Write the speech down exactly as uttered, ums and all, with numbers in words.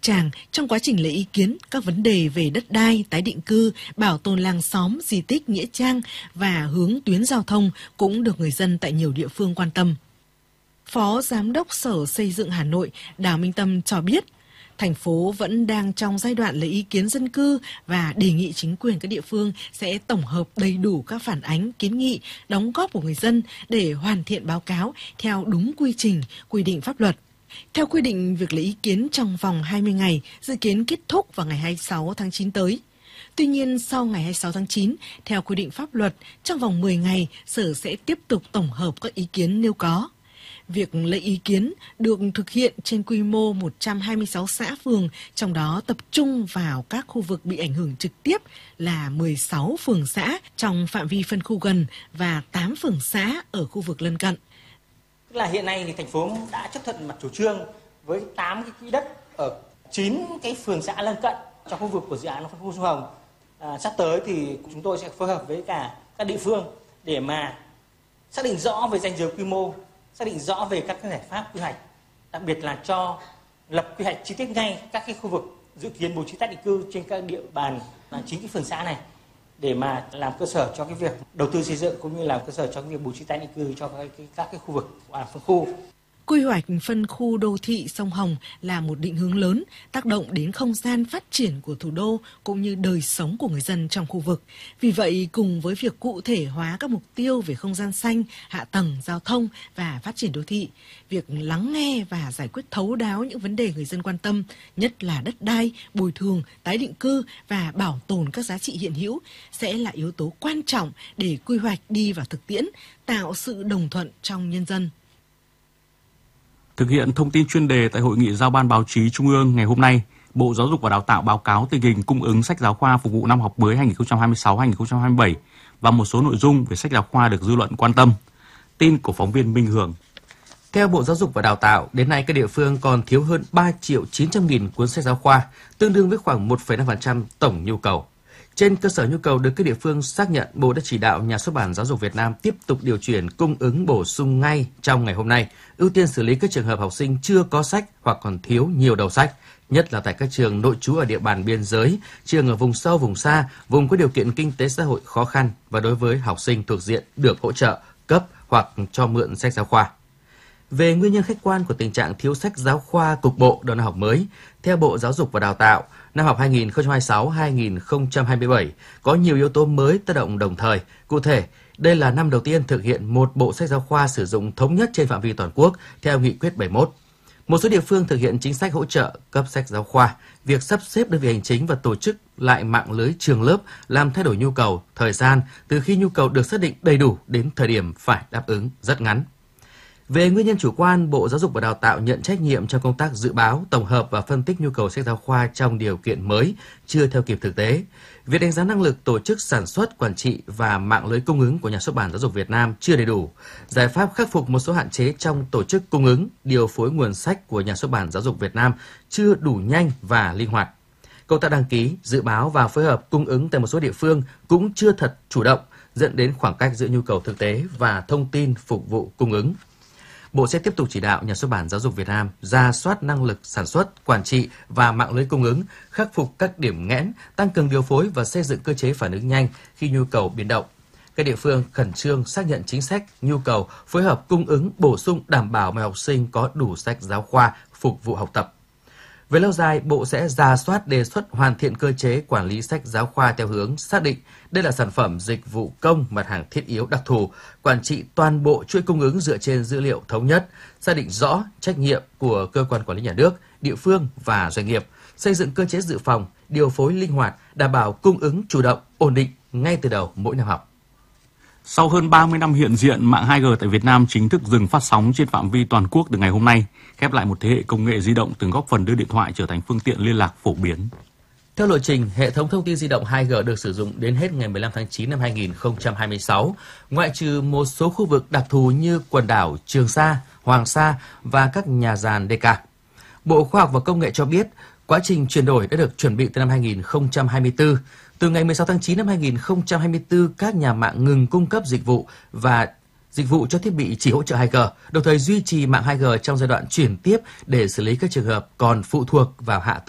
tràng trong quá trình lấy ý kiến các vấn đề về đất đai, tái định cư, bảo tồn làng xóm, di tích, nghĩa trang và hướng tuyến giao thông cũng được người dân tại nhiều địa phương quan tâm. Phó Giám đốc Sở Xây dựng Hà Nội Đào Minh Tâm cho biết, thành phố vẫn đang trong giai đoạn lấy ý kiến dân cư và đề nghị chính quyền các địa phương sẽ tổng hợp đầy đủ các phản ánh, kiến nghị, đóng góp của người dân để hoàn thiện báo cáo theo đúng quy trình, quy định pháp luật. Theo quy định, việc lấy ý kiến trong vòng hai mươi ngày dự kiến kết thúc vào ngày hai mươi sáu tháng chín tới. Tuy nhiên, sau ngày hai mươi sáu tháng chín, theo quy định pháp luật, trong vòng mười ngày, Sở sẽ tiếp tục tổng hợp các ý kiến nếu có. Việc lấy ý kiến được thực hiện trên quy mô một trăm hai mươi sáu xã phường, trong đó tập trung vào các khu vực bị ảnh hưởng trực tiếp là mười sáu phường xã trong phạm vi phân khu gần và tám phường xã ở khu vực lân cận. Tức là hiện nay thì thành phố đã chấp thuận mặt chủ trương với tám cái quỹ đất ở chín cái phường xã lân cận trong khu vực của dự án phân khu sông Hồng. À, sắp tới thì chúng tôi sẽ phối hợp với cả các địa phương để mà xác định rõ về ranh giới quy mô, xác định rõ về các giải pháp quy hoạch, đặc biệt là cho lập quy hoạch chi tiết ngay các cái khu vực dự kiến bố trí tái định cư trên các địa bàn là chính cái phường xã này để mà làm cơ sở cho cái việc đầu tư xây dựng cũng như làm cơ sở cho cái việc bố trí tái định cư cho các cái, các cái khu vực và phân khu. Quy hoạch phân khu đô thị sông Hồng là một định hướng lớn, tác động đến không gian phát triển của thủ đô cũng như đời sống của người dân trong khu vực. Vì vậy, cùng với việc cụ thể hóa các mục tiêu về không gian xanh, hạ tầng, giao thông và phát triển đô thị, việc lắng nghe và giải quyết thấu đáo những vấn đề người dân quan tâm, nhất là đất đai, bồi thường, tái định cư và bảo tồn các giá trị hiện hữu sẽ là yếu tố quan trọng để quy hoạch đi vào thực tiễn, tạo sự đồng thuận trong nhân dân. Thực hiện thông tin chuyên đề tại Hội nghị Giao ban Báo chí Trung ương ngày hôm nay, Bộ Giáo dục và Đào tạo báo cáo tình hình cung ứng sách giáo khoa phục vụ năm học mới hai nghìn không trăm hai mươi sáu hai nghìn không trăm hai mươi bảy và một số nội dung về sách giáo khoa được dư luận quan tâm. Tin của phóng viên Minh Hường. Theo Bộ Giáo dục và Đào tạo, đến nay các địa phương còn thiếu hơn ba triệu chín trăm nghìn cuốn sách giáo khoa, tương đương với khoảng một phẩy năm phần trăm tổng nhu cầu. Trên cơ sở nhu cầu được các địa phương xác nhận, Bộ đã chỉ đạo Nhà xuất bản Giáo dục Việt Nam tiếp tục điều chuyển cung ứng bổ sung ngay trong ngày hôm nay, ưu tiên xử lý các trường hợp học sinh chưa có sách hoặc còn thiếu nhiều đầu sách, nhất là tại các trường nội trú ở địa bàn biên giới, trường ở vùng sâu, vùng xa, vùng có điều kiện kinh tế xã hội khó khăn và đối với học sinh thuộc diện được hỗ trợ, cấp hoặc cho mượn sách giáo khoa. Về nguyên nhân khách quan của tình trạng thiếu sách giáo khoa cục bộ đầu năm học mới, theo Bộ Giáo dục và Đào tạo, năm học hai nghìn không trăm hai mươi sáu hai nghìn không trăm hai mươi bảy có nhiều yếu tố mới tác động đồng thời. Cụ thể, đây là năm đầu tiên thực hiện một bộ sách giáo khoa sử dụng thống nhất trên phạm vi toàn quốc theo Nghị quyết bảy mươi mốt. Một số địa phương thực hiện chính sách hỗ trợ cấp sách giáo khoa, việc sắp xếp đơn vị hành chính và tổ chức lại mạng lưới trường lớp làm thay đổi nhu cầu, thời gian từ khi nhu cầu được xác định đầy đủ đến thời điểm phải đáp ứng rất ngắn. Về nguyên nhân chủ quan, Bộ Giáo dục và Đào tạo nhận trách nhiệm trong công tác dự báo, tổng hợp và phân tích nhu cầu sách giáo khoa trong điều kiện mới, chưa theo kịp thực tế. Việc đánh giá năng lực tổ chức sản xuất, quản trị và mạng lưới cung ứng của Nhà xuất bản Giáo dục Việt Nam chưa đầy đủ. Giải pháp khắc phục một số hạn chế trong tổ chức cung ứng, điều phối nguồn sách của Nhà xuất bản Giáo dục Việt Nam chưa đủ nhanh và linh hoạt. Công tác đăng ký, dự báo và phối hợp cung ứng tại một số địa phương cũng chưa thật chủ động, dẫn đến khoảng cách giữa nhu cầu thực tế và thông tin phục vụ cung ứng. Bộ sẽ tiếp tục chỉ đạo Nhà xuất bản Giáo dục Việt Nam rà soát năng lực sản xuất, quản trị và mạng lưới cung ứng, khắc phục các điểm nghẽn, tăng cường điều phối và xây dựng cơ chế phản ứng nhanh khi nhu cầu biến động. Các địa phương khẩn trương xác nhận chính sách, nhu cầu, phối hợp cung ứng bổ sung đảm bảo mọi học sinh có đủ sách giáo khoa phục vụ học tập. Về lâu dài, Bộ sẽ rà soát đề xuất hoàn thiện cơ chế quản lý sách giáo khoa theo hướng xác định đây là sản phẩm dịch vụ công, mặt hàng thiết yếu đặc thù, quản trị toàn bộ chuỗi cung ứng dựa trên dữ liệu thống nhất, xác định rõ trách nhiệm của cơ quan quản lý nhà nước, địa phương và doanh nghiệp, xây dựng cơ chế dự phòng, điều phối linh hoạt, đảm bảo cung ứng chủ động, ổn định ngay từ đầu mỗi năm học. Sau hơn ba mươi năm hiện diện, mạng hai G tại Việt Nam chính thức dừng phát sóng trên phạm vi toàn quốc từ ngày hôm nay, khép lại một thế hệ công nghệ di động từng góp phần đưa điện thoại trở thành phương tiện liên lạc phổ biến. Theo lộ trình, hệ thống thông tin di động hai G được sử dụng đến hết ngày mười lăm tháng chín năm hai nghìn không trăm hai mươi sáu, ngoại trừ một số khu vực đặc thù như quần đảo Trường Sa, Hoàng Sa và các nhà giàn đê ca. Bộ Khoa học và Công nghệ cho biết, quá trình chuyển đổi đã được chuẩn bị từ năm hai nghìn không trăm hai mươi tư. Từ ngày mười sáu tháng chín năm hai nghìn không trăm hai mươi tư, các nhà mạng ngừng cung cấp dịch vụ và dịch vụ cho thiết bị chỉ hỗ trợ hai G, đồng thời duy trì mạng hai G trong giai đoạn chuyển tiếp để xử lý các trường hợp còn phụ thuộc vào hạ tầng